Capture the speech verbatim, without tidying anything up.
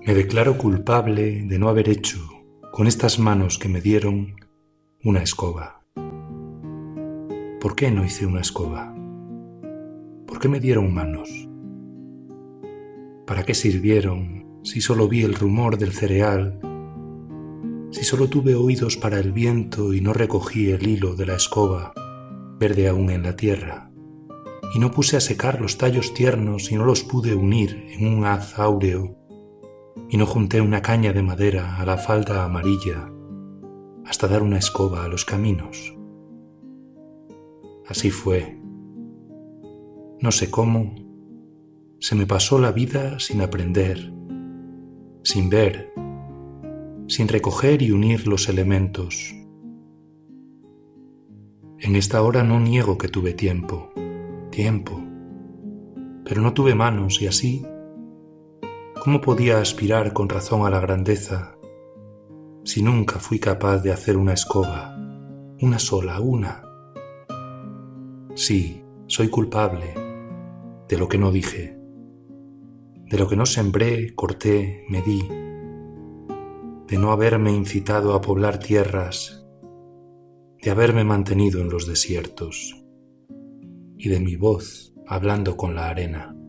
Me declaro culpable de no haber hecho, con estas manos que me dieron, una escoba. ¿Por qué no hice una escoba? ¿Por qué me dieron manos? ¿Para qué sirvieron si solo vi el rumor del cereal? Si solo tuve oídos para el viento y no recogí el hilo de la escoba, verde aún en la tierra, y no puse a secar los tallos tiernos y no los pude unir en un haz áureo, y no junté una caña de madera a la falda amarilla hasta dar una escoba a los caminos. Así fue. No sé cómo, se me pasó la vida sin aprender, sin ver, sin recoger y unir los elementos. En esta hora no niego que tuve tiempo, tiempo, pero no tuve manos y así, ¿cómo podía aspirar con razón a la grandeza si nunca fui capaz de hacer una escoba, una sola, una? Sí, soy culpable de lo que no dije, de lo que no sembré, corté, medí, de no haberme incitado a poblar tierras, de haberme mantenido en los desiertos y de mi voz hablando con la arena.